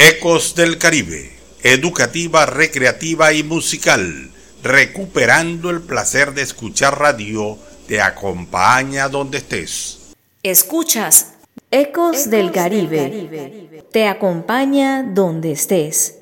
Ecos del Caribe, educativa, recreativa y musical, recuperando el placer de escuchar radio, te acompaña donde estés. Escuchas Ecos del Caribe, te acompaña donde estés.